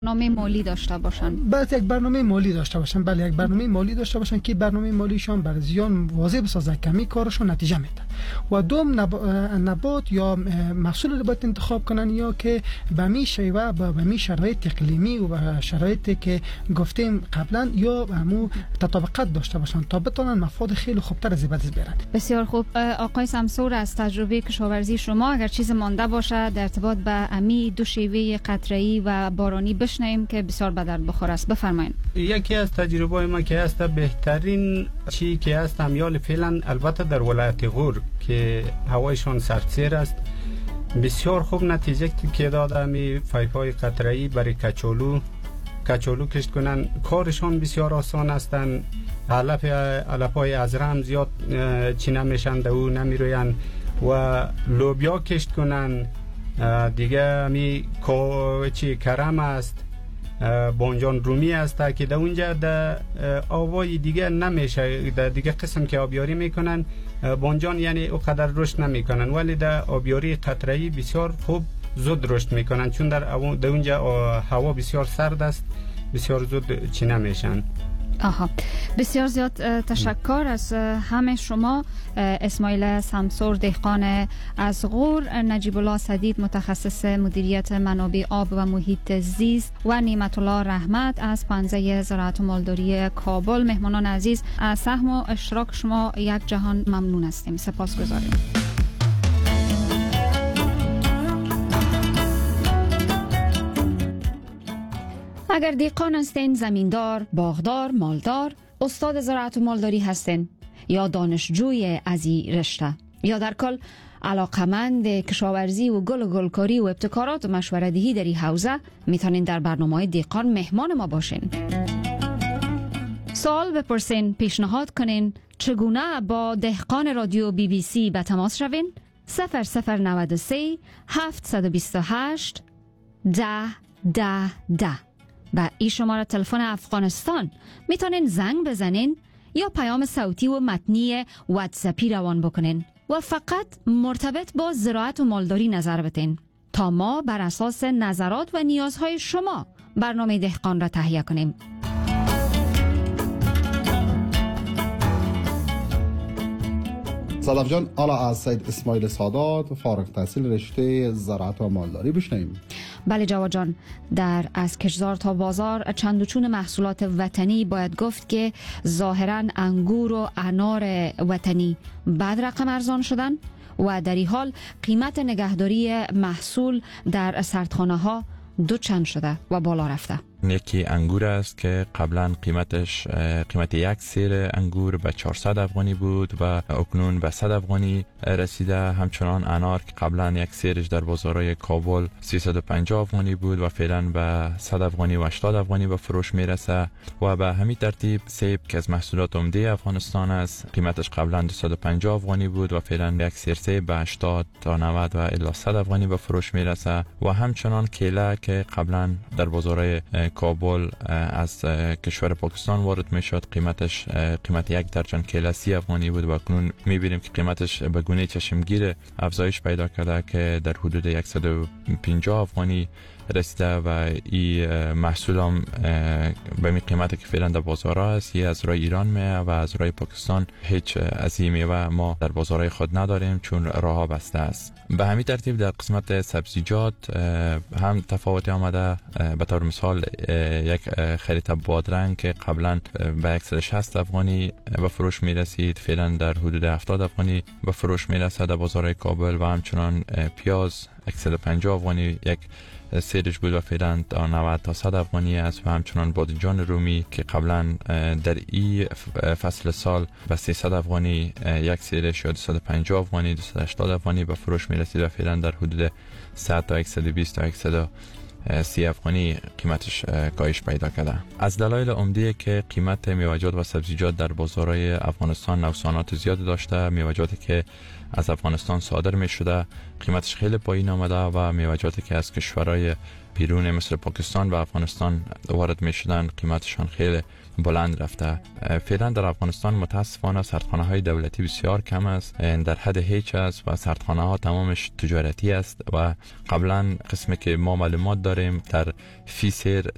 برنامه مالی داشته باشن. بعد یک برنامه مالی داشته باشن. بله، یک برنامه مالی داشته باشن که برنامه مالیشان بر زیان واضح بسازه، کمی کارشون نتیجه میده. و دوم نبات یا محصول رو باید انتخاب کنن یا که به می شیوه به می شرایط اقلیمی و شرایطی که گفتیم قبلا یا همو تطابقات داشته باشن تا بتونن مفاد خیلی خوبتر از بدست بیارن. بسیار خوب. آقای سمسور، از تجربه کشاورزی شما اگر چیز مانده باشه در ارتباط به امی دو شیوه قطره‌ای و بارانی بشنویم که بسیار به درد بخور است. بفرمایید. یکی از تجربه ما که است بهترین چی که است امیال فعلا البته در ولایت غور که هوایشان سردسیر است بسیار خوب نتیجه که داده می پایپ‌های قطره‌ای برای کچالو کشت کنن. کارشان بسیار آسان هستند. علف‌های ازرم زیاد چی نمیشن دو نمیروین و لوبیا کشت کنن دیگه. می چی کرم است، بانجان رومی است که در اونجا در آوای دیگه نمیشه، در دیگه قسم که آبیاری میکنن بانجان یعنی اونقدر رشد نمیکنن، ولی در آبیاری قطره‌ای بسیار خوب زود رشد میکنن چون در اونجا هوا بسیار سرد است، بسیار زود چی نمیشن. آها، بسیار زیاد تشکر از همه شما. اسماعیل سمسور دهقان از غور، نجیب الله سدید متخصص مدیریت منابع آب و محیط زیست و نعمت الله رحمت از پانزه زراعت و مالداری کابل. مهمانان عزیز، از سهم و اشتراک شما یک جهان ممنون هستیم. سپاسگزاریم. اگر دهقان هستین، زمیندار، باغدار، مالدار، استاد زراعت و مالداری هستین یا دانشجوی از این رشته یا در کل علاقمند کشاورزی و گلکاری و ابتکارات و مشورت دهی در این حوزه، میتونین در برنامه‌های دهقان مهمان ما باشین. سوال بپرسین، پیشنهاد کنین، چگونه با دهقان رادیو BBC به تماس شوین؟ 0093 728 10 و این شماره تلفن افغانستان میتونین زنگ بزنین یا پیام صوتی و متنی واتساپی روان بکنین و فقط مرتبط با زراعت و مالداری نظر بدین تا ما بر اساس نظرات و نیازهای شما برنامه دهقان را تهیه کنیم. صدف جان، حالا از سید اسماعیل سادات فارغ التحصیل رشته زراعت و مالداری بشنویم. بله جواد جان، در از کشزار تا بازار چند و چون محصولات وطنی باید گفت که ظاهراً انگور و انار وطنی بعد رقم ارزان شدن و در این حال قیمت نگهداری محصول در سردخانه ها دو چند شده و بالا رفته. یکی انگور است که قبلا قیمت یک سیر انگور به 400 افغانی بود و اکنون به 100 افغانی رسیده. همچنان انار که قبلا یک سیرش در بازارهای کابل 350 افغانی بود و فعلا به 100 افغانی و 80 افغانی به فروش میرسه و به همین ترتیب سیب که از محصولات عمده افغانستان است، قیمتش قبلا 250 افغانی بود و فعلا یک سیر سیب به 80 تا 90 و الی 100 افغانی به فروش میرسه. و همچنان کیله که قبلا در بازارهای کابل از کشور پاکستان وارد میشد، قیمت یک درجن کیله 30 افغانی بود و اکنون میبینیم که قیمتش به گونه چشمگیر افزایش پیدا کرده که در حدود 150 افغانی رسیده و این محصول هم به می قیمت که فعلا در بازارها است. یه از رای ایران میه و از رای پاکستان هیچ از این میوه ما در بازارهای خود نداریم چون راهها بسته است. به همین ترتیب در قسمت سبزیجات هم تفاوت آمده. به طور مثال یک خریت بادرنگ که قبلا به 160 افغانی به فروش می رسید فعلا در حدود 70 افغانی به فروش می رسد در بازارهای کابل و همچنان پیاز 150 افغانی یک سیرش بود و فعلا 90 تا 100 افغانی است و همچنان بادنجان رومی که قبلا در این فصل سال به 300 افغانی یک سیرش یا 250 افغانی 280 افغانی به فروش می رسید و فعلا در حدود 100 تا 120 تا 130 افغانی قیمتش کاهش پیدا کرده. از دلایل عمده که قیمت میوه‌جات و سبزیجات در بازارهای افغانستان نوسانات زیاد داشته، میوه‌جاتی که از افغانستان صادر می شده قیمتش خیلی پایین آمده و میوه‌جاتی که از کشورهای بیرون مثل پاکستان و افغانستان وارد می شدن قیمتشان خیلی بلند رفته. فعلا در افغانستان متاسفانه سردخانه های دولتی بسیار کم است، در حد هیچ است و سردخانه ها تمامش تجارتی است و قبلا قسمی که ما معلومات داریم در فی سیر